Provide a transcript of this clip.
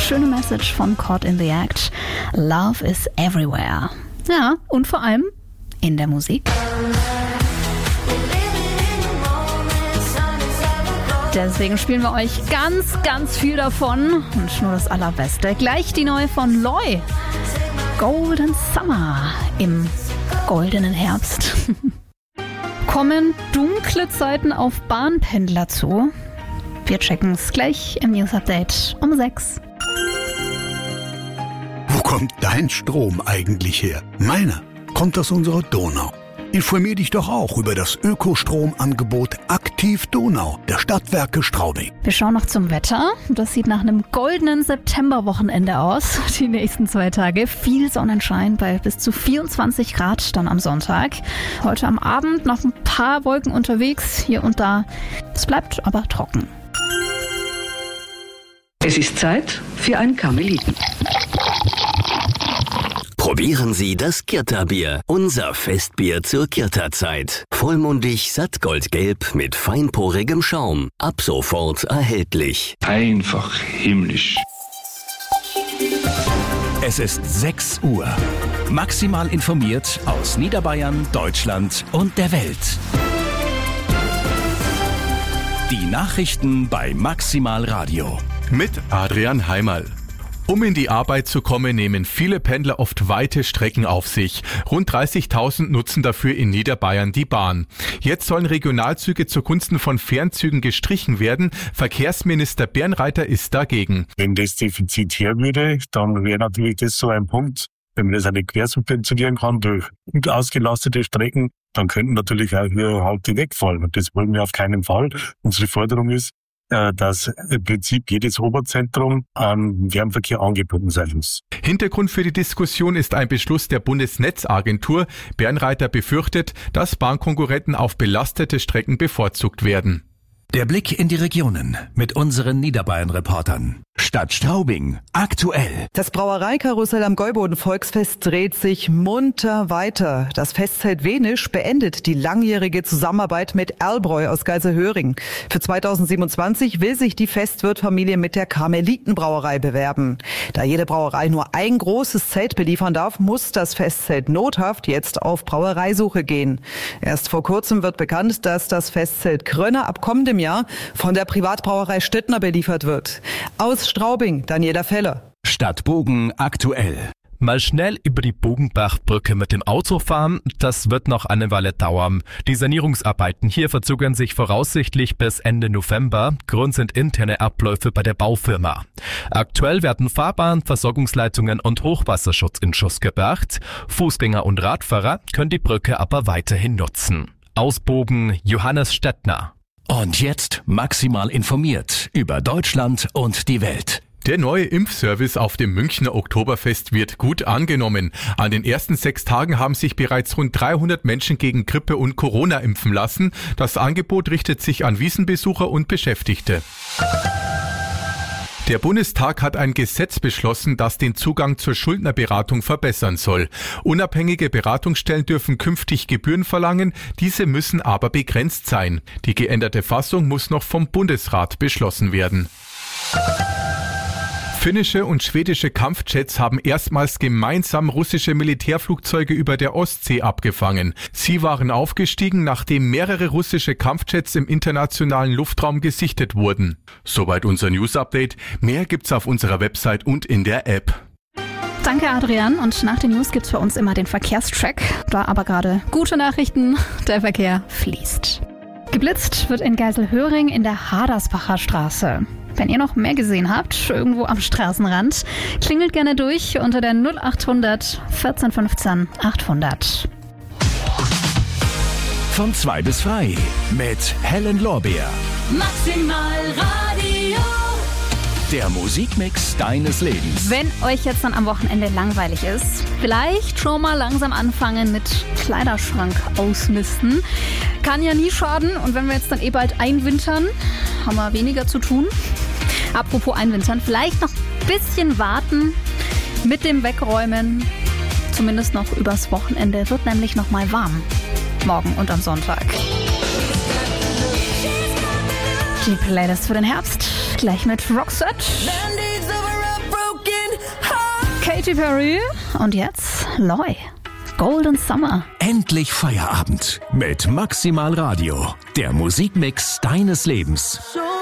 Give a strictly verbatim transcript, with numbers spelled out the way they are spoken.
schöne Message von Caught in the Act. Love is everywhere. Ja, und vor allem in der Musik. Deswegen spielen wir euch ganz, ganz viel davon und nur das Allerbeste. Gleich die neue von Loy. Golden Summer im goldenen Herbst. Kommen dunkle Zeiten auf Bahnpendler zu? Wir checken es gleich im News Update um sechs. Wo kommt dein Strom eigentlich her? Meiner kommt aus unserer Donau. Informier dich doch auch über das Ökostromangebot Aktiv Donau der Stadtwerke Straubing. Wir schauen noch zum Wetter. Das sieht nach einem goldenen Septemberwochenende aus. Die nächsten zwei Tage viel Sonnenschein bei bis zu vierundzwanzig Grad dann am Sonntag. Heute am Abend noch ein paar Wolken unterwegs, hier und da. Es bleibt aber trocken. Es ist Zeit für ein Karmeliten. Probieren Sie das Kirta-Bier, unser Festbier zur Kirta-Zeit. Vollmundig, sattgoldgelb mit feinporigem Schaum. Ab sofort erhältlich. Einfach himmlisch. Es ist sechs Uhr. Maximal informiert aus Niederbayern, Deutschland und der Welt. Die Nachrichten bei Maximal Radio. Mit Adrian Heimerl. Um in die Arbeit zu kommen, nehmen viele Pendler oft weite Strecken auf sich. Rund dreißigtausend nutzen dafür in Niederbayern die Bahn. Jetzt sollen Regionalzüge zugunsten von Fernzügen gestrichen werden. Verkehrsminister Bernreiter ist dagegen. Wenn das Defizit her würde, dann wäre natürlich das so ein Punkt. Wenn man das auch nicht quersubventionieren kann durch gut ausgelastete Strecken, dann könnten natürlich auch hier Halte wegfallen. Und das wollen wir auf keinen Fall. Unsere Forderung ist, dass im Prinzip jedes Oberzentrum an Fernverkehr angebunden sein muss. Hintergrund für die Diskussion ist ein Beschluss der Bundesnetzagentur. Bernreiter befürchtet, dass Bahnkonkurrenten auf belastete Strecken bevorzugt werden. Der Blick in die Regionen mit unseren Niederbayern-Reportern. Stadt Straubing, aktuell. Das Brauereikarussell am Gäuboden-Volksfest dreht sich munter weiter. Das Festzelt Wenisch beendet die langjährige Zusammenarbeit mit Erlbräu aus Geiselhöring. Für zweitausendsiebenundzwanzig will sich die Festwirtfamilie mit der Karmelitenbrauerei bewerben. Da jede Brauerei nur ein großes Zelt beliefern darf, muss das Festzelt nothaft jetzt auf Brauereisuche gehen. Erst vor kurzem wird bekannt, dass das Festzelt Krönner ab kommendem Jahr von der Privatbrauerei Stittner beliefert wird. Aus Straubing, Daniela Feller. Stadt Bogen, aktuell. Mal schnell über die Bogenbachbrücke mit dem Auto fahren, das wird noch eine Weile dauern. Die Sanierungsarbeiten hier verzögern sich voraussichtlich bis Ende November. Grund sind interne Abläufe bei der Baufirma. Aktuell werden Fahrbahn, Versorgungsleitungen und Hochwasserschutz in Schuss gebracht. Fußgänger und Radfahrer können die Brücke aber weiterhin nutzen. Aus Bogen, Johannes Stettner. Und jetzt maximal informiert über Deutschland und die Welt. Der neue Impfservice auf dem Münchner Oktoberfest wird gut angenommen. An den ersten sechs Tagen haben sich bereits rund dreihundert Menschen gegen Grippe und Corona impfen lassen. Das Angebot richtet sich an Wiesenbesucher und Beschäftigte. Der Bundestag hat ein Gesetz beschlossen, das den Zugang zur Schuldnerberatung verbessern soll. Unabhängige Beratungsstellen dürfen künftig Gebühren verlangen, diese müssen aber begrenzt sein. Die geänderte Fassung muss noch vom Bundesrat beschlossen werden. Finnische und schwedische Kampfjets haben erstmals gemeinsam russische Militärflugzeuge über der Ostsee abgefangen. Sie waren aufgestiegen, nachdem mehrere russische Kampfjets im internationalen Luftraum gesichtet wurden. Soweit unser News-Update. Mehr gibt's auf unserer Website und in der App. Danke, Adrian. Und nach den News gibt's bei uns immer den Verkehrstrack. Da aber gerade gute Nachrichten, der Verkehr fließt. Geblitzt wird in Geiselhöring in der Hadersbacher Straße. Wenn ihr noch mehr gesehen habt, irgendwo am Straßenrand, klingelt gerne durch unter der null achthundert vierzehn fünfzehn achthundert. Von zwei bis frei mit Helen Lorbeer. Maximal Radio. Der Musikmix deines Lebens. Wenn euch jetzt dann am Wochenende langweilig ist, vielleicht schon mal langsam anfangen mit Kleiderschrank ausmisten. Kann ja nie schaden. Und wenn wir jetzt dann eh bald einwintern, haben wir weniger zu tun. Apropos einwintern, vielleicht noch ein bisschen warten mit dem Wegräumen. Zumindest noch übers Wochenende. Wird nämlich noch mal warm. Morgen und am Sonntag. Die Playlist für den Herbst. Gleich mit Roxette. Katy Perry und jetzt Loy. Golden Summer. Endlich Feierabend mit Maximal Radio. Der Musikmix deines Lebens.